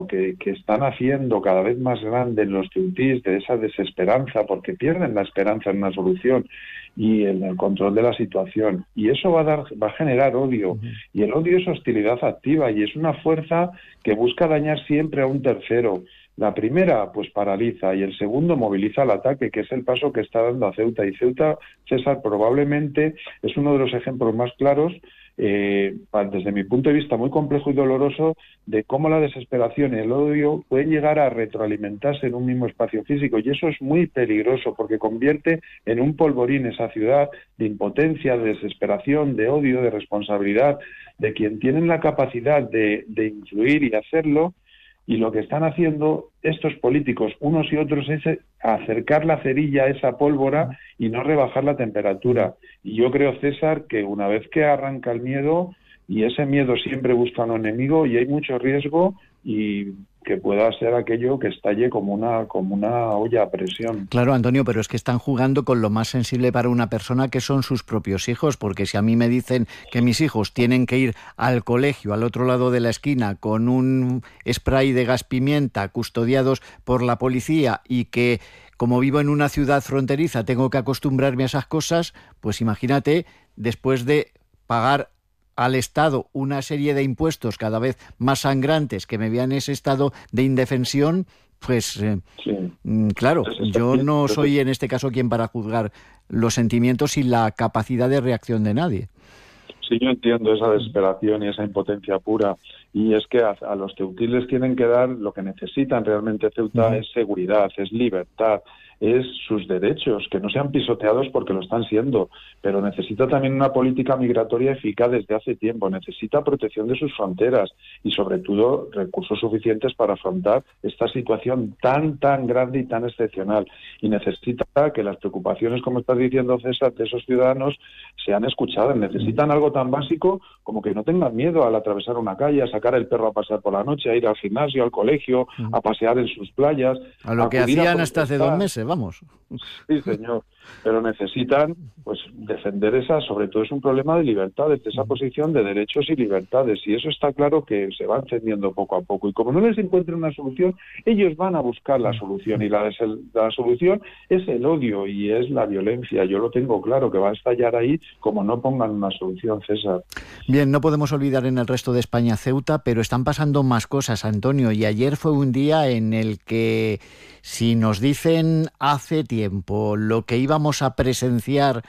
que están haciendo cada vez más grande en los teutís, de esa desesperanza, porque pierden la esperanza en una solución y en el control de la situación. Y eso va a generar odio. Y el odio es hostilidad activa y es una fuerza que busca dañar siempre a un tercero. La primera, pues paraliza, y el segundo moviliza el ataque, que es el paso que está dando a Ceuta. Y Ceuta, César, probablemente es uno de los ejemplos más claros, desde mi punto de vista muy complejo y doloroso, de cómo la desesperación y el odio pueden llegar a retroalimentarse en un mismo espacio físico, y eso es muy peligroso porque convierte en un polvorín esa ciudad de impotencia, de desesperación, de odio, de responsabilidad de quien tienen la capacidad de influir y hacerlo. Y lo que están haciendo estos políticos, unos y otros, es acercar la cerilla a esa pólvora y no rebajar la temperatura. Y yo creo, César, que una vez que arranca el miedo, y ese miedo siempre busca un enemigo, y hay mucho riesgo y que pueda ser aquello que estalle como una olla a presión. Claro, Antonio, pero es que están jugando con lo más sensible para una persona, que son sus propios hijos, porque si a mí me dicen que mis hijos tienen que ir al colegio al otro lado de la esquina con un spray de gas pimienta custodiados por la policía, y que como vivo en una ciudad fronteriza tengo que acostumbrarme a esas cosas, pues imagínate, después de pagar al Estado una serie de impuestos cada vez más sangrantes que me vean en ese estado de indefensión, pues claro, yo no soy en este caso quien para juzgar los sentimientos y la capacidad de reacción de nadie. Sí, yo entiendo esa desesperación y esa impotencia pura, y es que a los teutíes les tienen que dar lo que necesitan realmente. Ceuta es seguridad, es libertad, es sus derechos, que no sean pisoteados porque lo están siendo, pero necesita también una política migratoria eficaz desde hace tiempo, necesita protección de sus fronteras y sobre todo recursos suficientes para afrontar esta situación tan grande y tan excepcional, y necesita que las preocupaciones, como estás diciendo, César, de esos ciudadanos sean escuchadas. Necesitan algo tan básico como que no tengan miedo al atravesar una calle, a sacar el perro a pasear por la noche, a ir al gimnasio, al colegio, a pasear en sus playas, a lo que hacían hasta hace 2 meses, vamos. Sí, señor, pero necesitan pues defender sobre todo es un problema de libertades, de esa posición de derechos y libertades, y eso está claro que se va encendiendo poco a poco, y como no les encuentren una solución, ellos van a buscar la solución, y la solución es el odio y es la violencia. Yo lo tengo claro, que va a estallar ahí como no pongan una solución, César. Bien, no podemos olvidar en el resto de España Ceuta, pero están pasando más cosas, Antonio, y ayer fue un día en el que, si nos dicen hace tiempo lo que íbamos a presenciar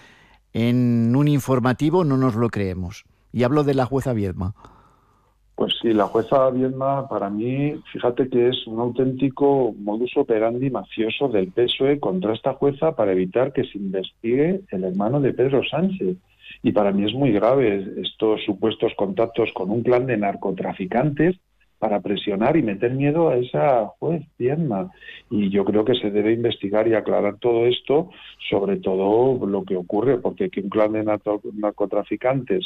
en un informativo, no nos lo creemos. Y hablo de la jueza Viedma. Pues sí, la jueza Viedma, para mí, fíjate que es un auténtico modus operandi mafioso del PSOE contra esta jueza para evitar que se investigue el hermano de Pedro Sánchez. Y para mí es muy grave estos supuestos contactos con un clan de narcotraficantes para presionar y meter miedo a esa juez Viedma. Y yo creo que se debe investigar y aclarar todo esto, sobre todo lo que ocurre, porque que un clan de narcotraficantes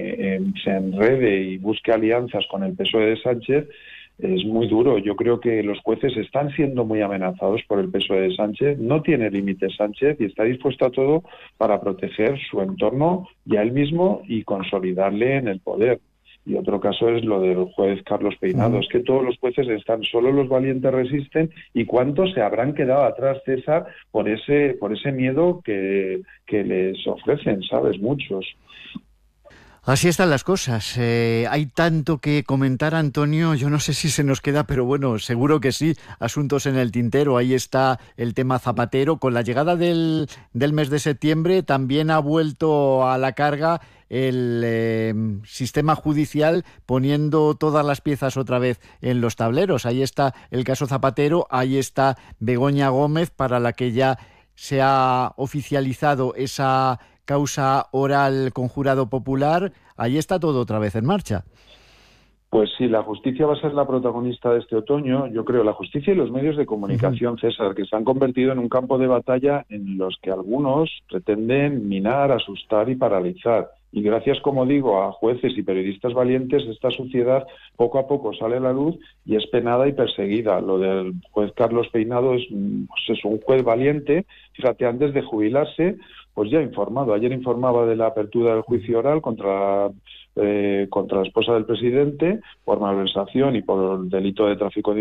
se enrede y busque alianzas con el PSOE de Sánchez es muy duro. Yo creo que los jueces están siendo muy amenazados por el PSOE de Sánchez. No tiene límites Sánchez y está dispuesto a todo para proteger su entorno y a él mismo y consolidarle en el poder. Y otro caso es lo del juez Carlos Peinado. Es que todos los jueces están, solo los valientes resisten, y cuántos se habrán quedado atrás, César, por ese miedo que les ofrecen, ¿sabes? Muchos. Así están las cosas. Hay tanto que comentar, Antonio. Yo no sé si se nos queda, pero bueno, seguro que sí. Asuntos en el tintero. Ahí está el tema Zapatero. Con la llegada del mes de septiembre también ha vuelto a la carga el sistema judicial, poniendo todas las piezas otra vez en los tableros. Ahí está el caso Zapatero. Ahí está Begoña Gómez, para la que ya se ha oficializado esa causa oral con jurado popular. Ahí está todo otra vez en marcha. Pues sí, la justicia va a ser la protagonista de este otoño. Yo creo la justicia y los medios de comunicación, César, que se han convertido en un campo de batalla en los que algunos pretenden minar, asustar y paralizar. Y gracias, como digo, a jueces y periodistas valientes, esta suciedad poco a poco sale a la luz y es penada y perseguida. Lo del juez Carlos Peinado es un juez valiente. Fíjate, antes de jubilarse, pues ya ha informado. Ayer informaba de la apertura del juicio oral contra la esposa del presidente por malversación y por delito de tráfico de